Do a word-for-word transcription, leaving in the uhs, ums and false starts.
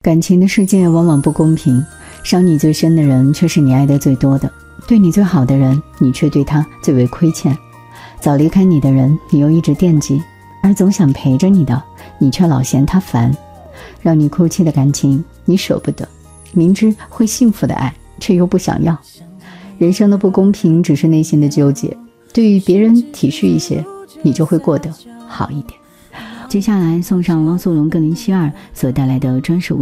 感情的世界往往不公平，伤你最深的人却是你爱得最多的，对你最好的人，你却对他最为亏欠。早离开你的人，你又一直惦记，而总想陪着你的，你却老嫌他烦。让你哭泣的感情，你舍不得，明知会幸福的爱，却又不想要。人生的不公平只是内心的纠结，对于别人体恤一些，你就会过得好一点。接下来送上汪苏泷跟林希儿所带来的专属